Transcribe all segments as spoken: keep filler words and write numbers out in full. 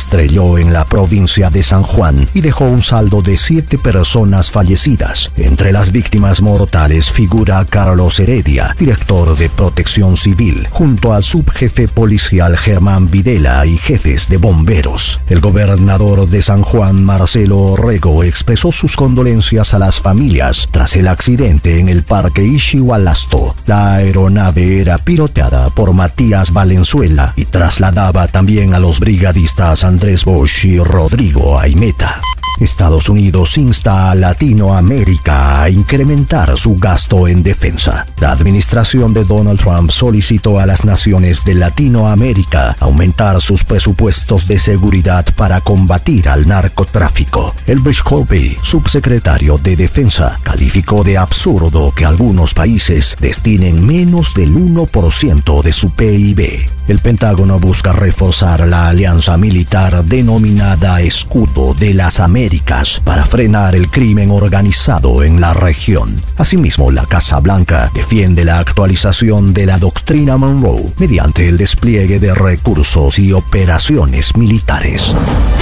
estrelló en la provincia de San Juan y dejó un saldo de siete personas fallecidas. Entre las víctimas mortales figura Carlos Heredia, director de Protección Civil, junto al subjefe policial Germán Videla y jefes de bomberos. El gobernador de San Juan, Marcelo Orrego, expresó sus condolencias a las familias tras el accidente en el Parque Ixigualasto. La aeronave era piloteada por Matías Valenzuela y trasladaba también a los brigadistas Andrés Bosch y Rodrigo Aimeta. Estados Unidos insta a Latinoamérica a incrementar su gasto en defensa. La administración de Donald Trump solicitó a las naciones de Latinoamérica aumentar sus presupuestos de seguridad para combatir al narcotráfico. Elbridge Colby, subsecretario de Defensa, calificó de absurdo que algunos países destinen menos del uno por ciento de su P I B. El Pentágono busca reforzar la alianza militar denominada Escudo de las Américas para frenar el crimen organizado en la región. Asimismo, la Casa Blanca defiende la actualización de la doctrina Monroe mediante el despliegue de recursos y operaciones militares.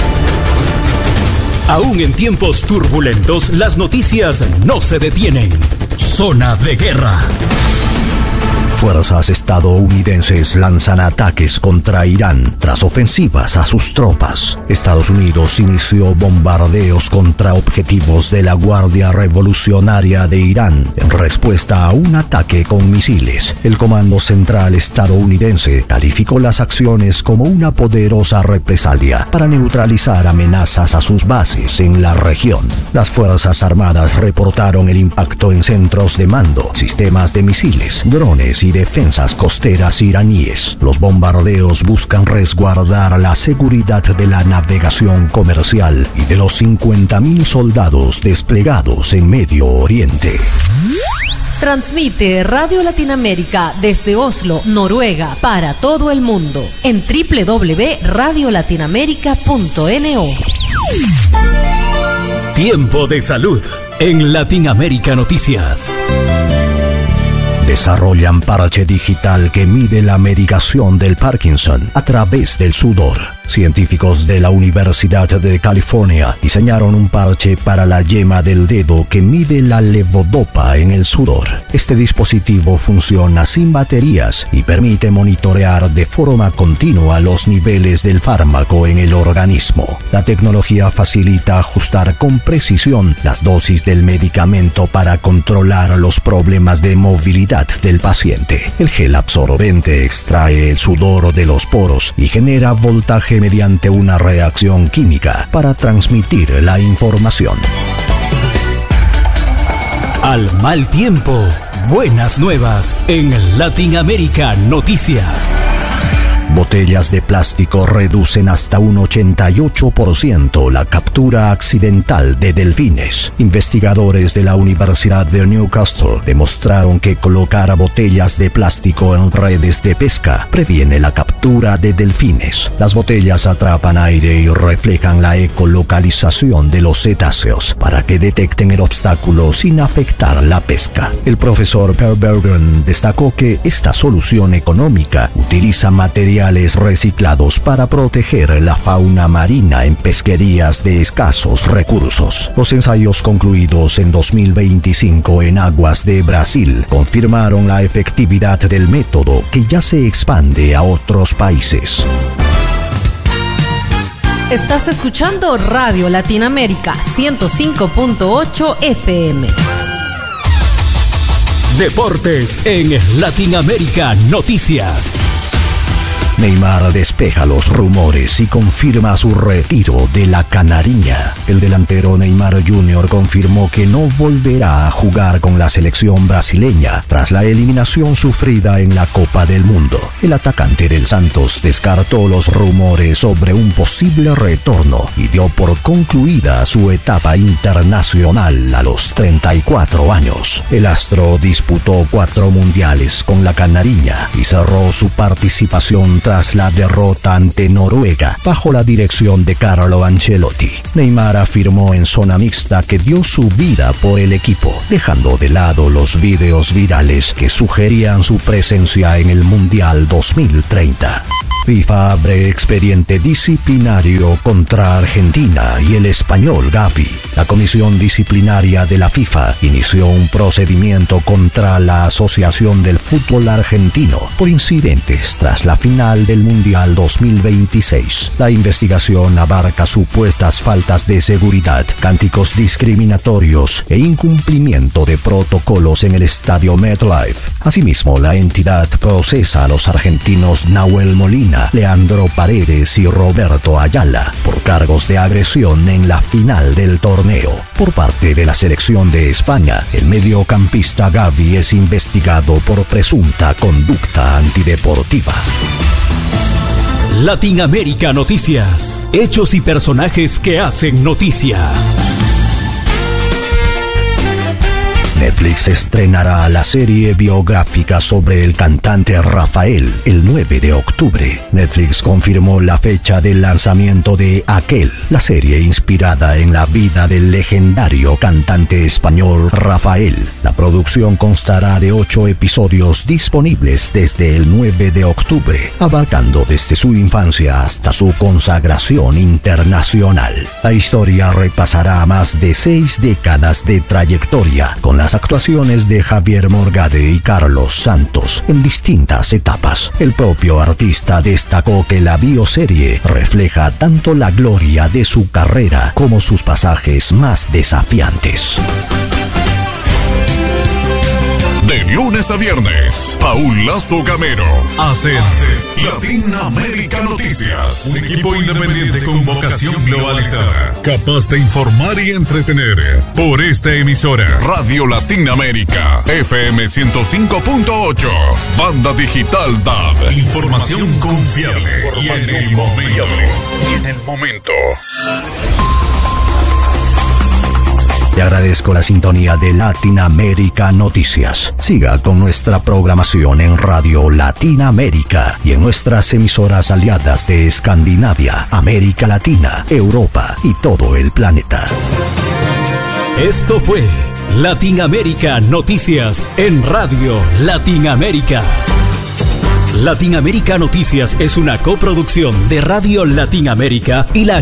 Aún en tiempos turbulentos, las noticias no se detienen. Zona de guerra. Fuerzas estadounidenses lanzan ataques contra Irán tras ofensivas a sus tropas. Estados Unidos inició bombardeos contra objetivos de la Guardia Revolucionaria de Irán en respuesta a un ataque con misiles. El Comando Central estadounidense calificó las acciones como una poderosa represalia para neutralizar amenazas a sus bases en la región. Las Fuerzas Armadas reportaron el impacto en centros de mando, sistemas de misiles, drones y defensas costeras iraníes. Los bombardeos buscan resguardar la seguridad de la navegación comercial y de los cincuenta mil soldados desplegados en Medio Oriente. Transmite Radio Latinoamérica desde Oslo, Noruega, para todo el mundo en doble u doble u doble u punto radio latinoamérica punto no. Tiempo de salud en Latinoamérica Noticias. Desarrollan parche digital que mide la medicación del Parkinson a través del sudor. Científicos de la Universidad de California diseñaron un parche para la yema del dedo que mide la levodopa en el sudor. Este dispositivo funciona sin baterías y permite monitorear de forma continua los niveles del fármaco en el organismo. La tecnología facilita ajustar con precisión las dosis del medicamento para controlar los problemas de movilidad del paciente. El gel absorbente extrae el sudor de los poros y genera voltaje mediante una reacción química para transmitir la información. Al mal tiempo, buenas nuevas en Latinoamérica Noticias. Botellas de plástico reducen hasta un ochenta y ocho por ciento la captura accidental de delfines. Investigadores de la Universidad de Newcastle demostraron que colocar botellas de plástico en redes de pesca previene la captura de delfines. Las botellas atrapan aire y reflejan la ecolocalización de los cetáceos para que detecten el obstáculo sin afectar la pesca. El profesor Per Bergen destacó que esta solución económica utiliza materiales reciclados para proteger la fauna marina en pesquerías de escasos recursos. Los ensayos concluidos en dos mil veinticinco en aguas de Brasil confirmaron la efectividad del método, que ya se expande a otros países. Estás escuchando Radio Latinoamérica ciento cinco punto ocho F M. Deportes en Latinoamérica Noticias. Neymar despeja los rumores y confirma su retiro de la Canariña. El delantero Neymar junior confirmó que no volverá a jugar con la selección brasileña tras la eliminación sufrida en la Copa del Mundo. El atacante del Santos descartó los rumores sobre un posible retorno y dio por concluida su etapa internacional a los treinta y cuatro años. El astro disputó cuatro mundiales con la Canariña y cerró su participación tras la derrota ante Noruega bajo la dirección de Carlo Ancelotti. Neymar afirmó en zona mixta que dio su vida por el equipo, dejando de lado los videos virales que sugerían su presencia en el Mundial dos mil treinta. FIFA abre expediente disciplinario contra Argentina y el español Gavi. La Comisión Disciplinaria de la FIFA inició un procedimiento contra la Asociación del Fútbol Argentino por incidentes tras la final del Mundial dos mil veintiséis. La investigación abarca supuestas faltas de seguridad, cánticos discriminatorios e incumplimiento de protocolos en el estadio MetLife. Asimismo, la entidad procesa a los argentinos Nahuel Molina, Leandro Paredes y Roberto Ayala por cargos de agresión en la final del torneo. Por parte de la selección de España, el mediocampista Gavi es investigado por presunta conducta antideportiva. Latinoamérica Noticias. Hechos y personajes que hacen noticia. Netflix estrenará la serie biográfica sobre el cantante Rafael el nueve de octubre. Netflix confirmó la fecha del lanzamiento de Aquel, la serie inspirada en la vida del legendario cantante español Rafael. La producción constará de ocho episodios disponibles desde el nueve de octubre, abarcando desde su infancia hasta su consagración internacional. La historia repasará más de seis décadas de trayectoria, con las actuaciones de Javier Morgade y Carlos Santos en distintas etapas. El propio artista destacó que la bioserie refleja tanto la gloria de su carrera como sus pasajes más desafiantes. De lunes a viernes, Paul Lazo Gamero hace Latinoamérica Noticias. Un equipo independiente con vocación globalizada, capaz de informar y entretener. Por esta emisora, Radio Latinoamérica, F M ciento cinco punto ocho, Banda Digital D A B. Información confiable y en el momento. Y en el momento. Le agradezco la sintonía de Latinoamérica Noticias. Siga con nuestra programación en Radio Latinoamérica y en nuestras emisoras aliadas de Escandinavia, América Latina, Europa y todo el planeta. Esto fue Latinoamérica Noticias en Radio Latinoamérica. Latinoamérica Noticias es una coproducción de Radio Latinoamérica y la